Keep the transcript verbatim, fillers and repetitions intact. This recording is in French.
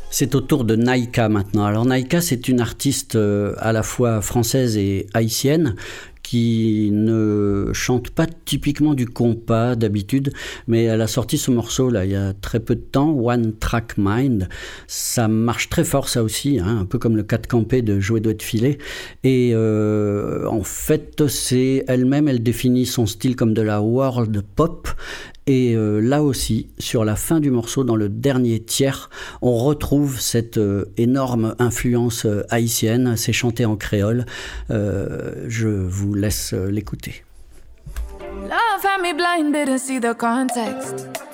C'est au tour de Naïka maintenant. Alors Naïka, c'est une artiste euh, à la fois française et haïtienne qui ne chante pas typiquement du compas d'habitude, mais elle a sorti ce morceau là il y a très peu de temps, One Track Mind. Ça marche très fort ça aussi, hein, un peu comme le quatre campé de Jouer doit être filé. Et euh, en fait, c'est elle-même, elle définit son style comme de la world pop. Et euh, là aussi, sur la fin du morceau, dans le dernier tiers, on retrouve cette euh, énorme influence euh, haïtienne. C'est chanté en créole. Euh, je vous laisse euh, l'écouter. Love had me blind, didn't see the context.